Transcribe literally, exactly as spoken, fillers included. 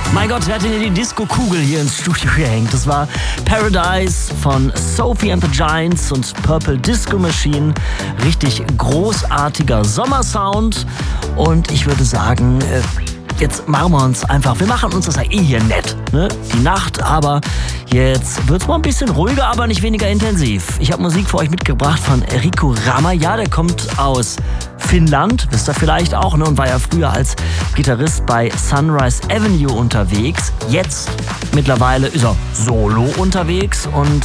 Mein Gott, wer hat denn die Disco-Kugel hier ins Studio gehängt? Das war Paradise von Sophie and the Giants und Purple Disco Machine. Richtig großartiger Sommersound. Und ich würde sagen, jetzt machen wir uns einfach, wir machen uns das ja eh hier nett, ne? Die Nacht, aber jetzt wird's mal ein bisschen ruhiger, aber nicht weniger intensiv. Ich habe Musik für euch mitgebracht von Riku Rama. Ja, der kommt aus Finnland, wisst ihr vielleicht auch, ne? Und war ja früher als Gitarrist bei Sunrise Avenue unterwegs. Jetzt mittlerweile ist er solo unterwegs und